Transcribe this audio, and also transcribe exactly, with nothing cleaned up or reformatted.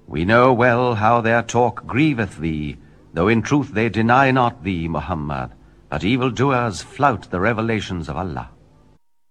We know well how their talk grieveth thee, though in truth they deny not thee, Muhammad, but evildoers flout the revelations of Allah.